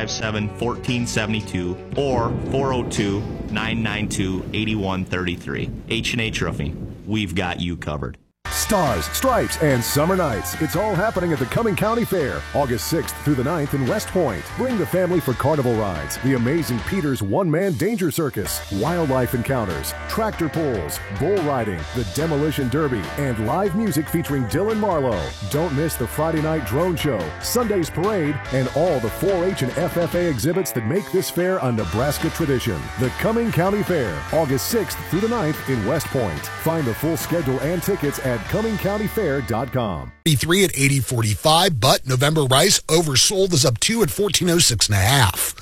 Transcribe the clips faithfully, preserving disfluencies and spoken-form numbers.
five seven, one four seven two or four oh two, nine nine two, eight one three three. H and H Roofing. We've got you covered. Stars, Stripes, and Summer Nights. It's all happening at the Cumming County Fair, August sixth through the ninth in West Point. Bring the family for carnival rides, the amazing Peter's One-Man Danger Circus, wildlife encounters, tractor pulls, bull riding, the Demolition Derby, and live music featuring Dylan Marlowe. Don't miss the Friday night drone show, Sunday's parade, and all the four H and F F A exhibits that make this fair a Nebraska tradition. The Cumming County Fair, August sixth through the ninth in West Point. Find the full schedule and tickets at cumming county fair dot com. Three at eighty forty-five, but November rice oversold is up two at fourteen oh six and a half.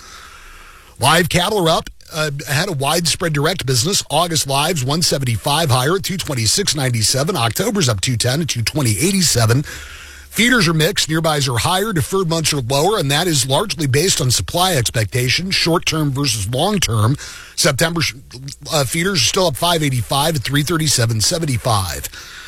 Live cattle are up uh, ahead of widespread direct business. August lives one seventy-five higher at two twenty-six ninety-seven. October's up two ten at two twenty eighty-seven. Feeders are mixed. Nearbys are higher. Deferred months are lower, and that is largely based on supply expectations, short-term versus long-term. September uh, feeders are still up five eighty-five at three thirty-seven seventy-five.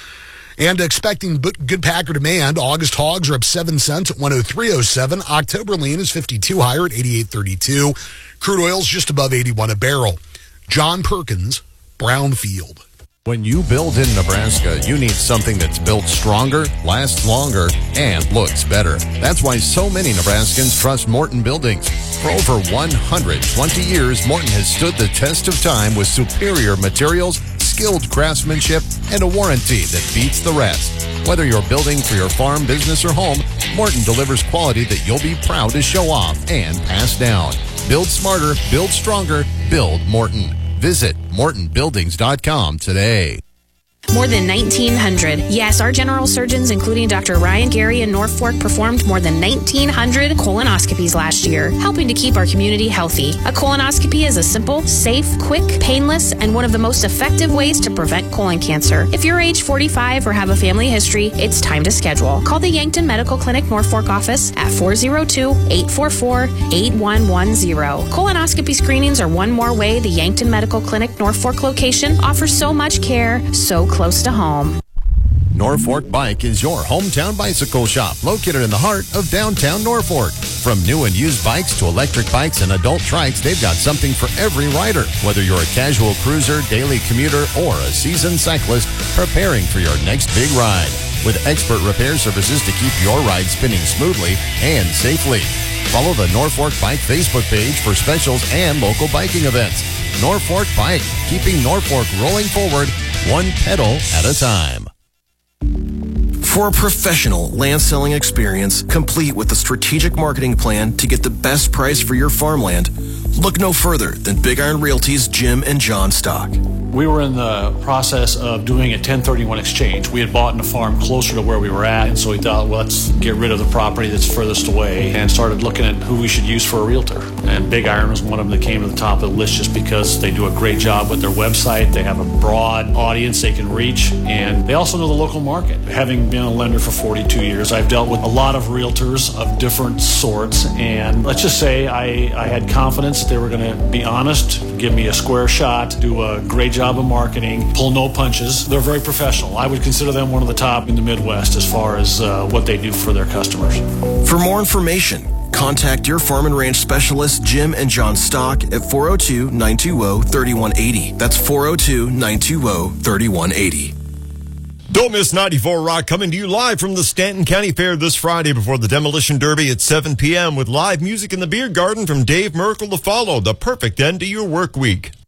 And expecting good packer demand, August hogs are up seven cents at one oh three oh seven. October lean is fifty-two higher at eighty-eight thirty-two. Crude oil's just above eighty-one a barrel. John Perkins, Brownfield. When you build in Nebraska, you need something that's built stronger, lasts longer, and looks better. That's why so many Nebraskans trust Morton Buildings. For over one hundred twenty years, Morton has stood the test of time with superior materials, skilled craftsmanship, and a warranty that beats the rest. Whether you're building for your farm, business, or home, Morton delivers quality that you'll be proud to show off and pass down. Build smarter, build stronger, build Morton. Visit morton buildings dot com today. More than nineteen hundred. Yes, our general surgeons, including Doctor Ryan Gary in Norfolk, performed more than nineteen hundred colonoscopies last year, helping to keep our community healthy. A colonoscopy is a simple, safe, quick, painless, and one of the most effective ways to prevent colon cancer. If you're age forty-five or have a family history, it's time to schedule. Call the Yankton Medical Clinic Norfolk office at four oh two, eight four four, eight one one zero. Colonoscopy screenings are one more way the Yankton Medical Clinic Norfolk location offers so much care, so close to home. Norfolk Bike is your hometown bicycle shop located in the heart of downtown Norfolk. From new and used bikes to electric bikes and adult trikes, they've got something for every rider. Whether you're a casual cruiser, daily commuter, or a seasoned cyclist preparing for your next big ride. With expert repair services to keep your ride spinning smoothly and safely. Follow the Norfolk Bike Facebook page for specials and local biking events. Norfolk Bike, keeping Norfolk rolling forward one pedal at a time. For a professional land selling experience, complete with a strategic marketing plan to get the best price for your farmland, look no further than Big Iron Realty's Jim and John Stock. We were in the process of doing a ten thirty-one exchange. We had bought in a farm closer to where we were at, and so we thought, well, let's get rid of the property that's furthest away, and started looking at who we should use for a realtor. And Big Iron was one of them that came to the top of the list just because they do a great job with their website. They have a broad audience they can reach, and they also know the local market. Having been a lender for forty-two years, I've dealt with a lot of realtors of different sorts, and let's just say I, I had confidence that they were going to be honest, give me a square shot, do a great job of marketing, pull no punches. They're very professional. I would consider them one of the top in the Midwest as far as uh, what they do for their customers. For more information, contact your farm and ranch specialist, Jim and John Stock, at four oh two, nine two oh, three one eight oh. That's four oh two, nine two oh, three one eight oh. Don't miss ninety-four Rock coming to you live from the Stanton County Fair this Friday before the Demolition Derby at seven p.m. with live music in the Beer Garden from Dave Merkel to follow. The perfect end to your work week.